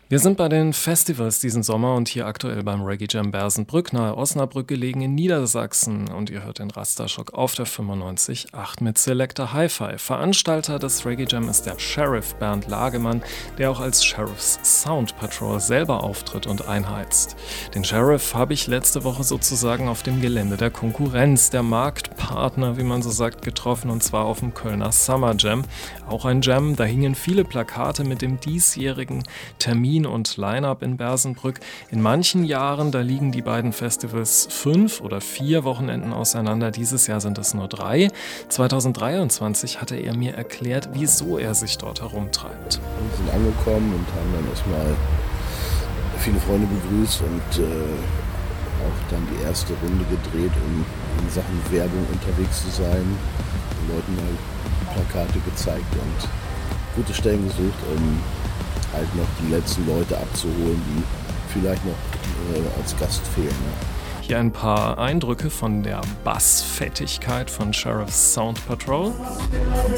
Wir sind bei den Festivals diesen Sommer und hier aktuell beim Reggae Jam Bersenbrück, nahe Osnabrück gelegen in Niedersachsen. Und ihr hört den Rasterschock auf der 95.8 mit Selector Hi-Fi. Veranstalter des Reggae Jam ist der Sheriff Bernd Lagemann, der auch als Sheriff's Sound Patrol selber auftritt und einheizt. Den Sheriff habe ich letzte Woche sozusagen auf dem Gelände der Konkurrenz, der Marktpartner, wie man so sagt, getroffen, und zwar auf dem Kölner Summer Jam. Auch ein Jam, da hingen viele Plakate mit dem diesjährigen Termin und Line-Up in Bersenbrück. In manchen Jahren, da liegen die beiden Festivals 5 oder 4 Wochenenden auseinander. Dieses Jahr sind es nur 3. 2023 hatte er mir erklärt, wieso er sich dort herumtreibt. Wir sind angekommen und haben dann erstmal viele Freunde begrüßt und auch dann die erste Runde gedreht, um in Sachen Werbung unterwegs zu sein. Den Leuten mal Plakate gezeigt und gute Stellen gesucht, um halt noch die letzten Leute abzuholen, die vielleicht noch als Gast fehlen. Ja. Hier ein paar Eindrücke von der Bassfettigkeit von Sheriff's Sound Patrol.